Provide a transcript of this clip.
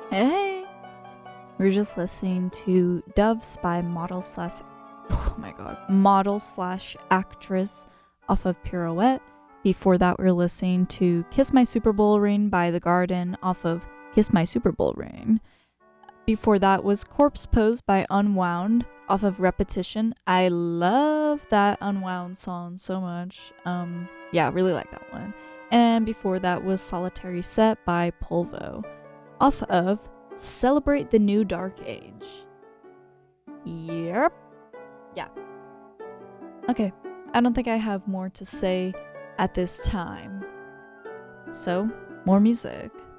Hey, we're just listening to Doves by model slash actress off of Pirouette. Before that, we're listening to Kiss My Super Bowl Ring by The Garden off of Kiss My Super Bowl Ring. Before that was Corpse Pose by Unwound off of Repetition. I love that Unwound song so much. Yeah, really like that one. And before that was Solitary Set by Polvo off of Celebrate the New Dark Age. Yep. Yeah. Okay, I don't think I have more to say at this time. So, more music.